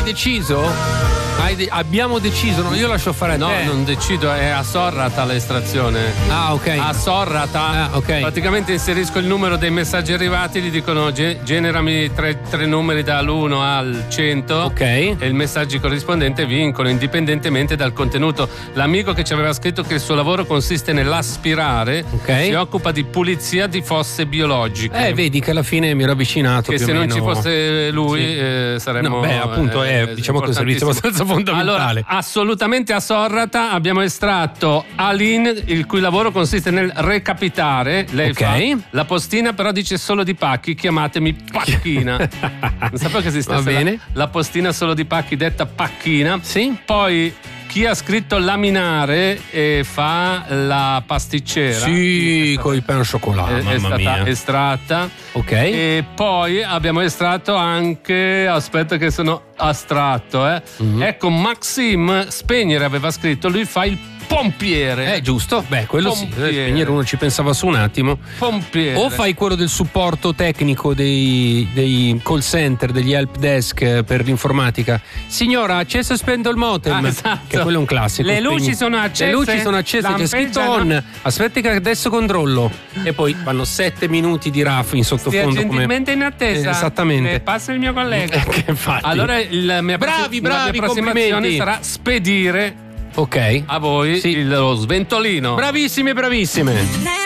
Hai deciso? Abbiamo deciso, no, io lascio fare a te. No, non decido, è a Sorrata l'estrazione. Ah, ok. A Sorrata. ok. Praticamente inserisco il numero dei messaggi arrivati, gli dicono generami tre numeri dall'1 al 100. Ok. E il messaggio corrispondente vincono indipendentemente dal contenuto. L'amico che ci aveva scritto che il suo lavoro consiste nell'aspirare, si occupa di pulizia di fosse biologiche. Vedi che alla fine mi ero avvicinato. Che più se o non meno. ci fosse lui saremmo. No, beh, appunto, diciamo che è un servizio abbastanza fondamentale. Allora, assolutamente a Sorrata abbiamo estratto Aline, il cui lavoro consiste nel recapitare. Lei fa la postina, però dice solo di pacchi, chiamatemi Pacchina. Non sapevo che esistesse. Va bene. La postina solo di pacchi, detta Pacchina. Sì. Poi chi ha scritto laminare fa la pasticcera. Sì, con il pain au chocolat, è mamma stata mia. estratta. Ok. E poi abbiamo estratto anche, aspetta che sono astratto, Ecco, Maxim Spegnere aveva scritto, lui fa il pompiere. Giusto, beh, quello Pompiere. sì. Spegnere uno ci pensava su un attimo. Pompiere. O fai quello del supporto tecnico dei call center, degli help desk per l'informatica. Signora, acceso e spento il modem. Esatto. Che quello è un classico. Le luci sono accese. Le luci sono accese, c'è scritto on. Aspetti che adesso controllo. E poi vanno 7 minuti di RAF in sottofondo. Stia gentilmente in attesa. Esattamente. Passa il mio collega. Che infatti. Allora la mia bravi, approssimazione complimenti. sarà spedire Ok. a voi lo sventolino. Bravissime.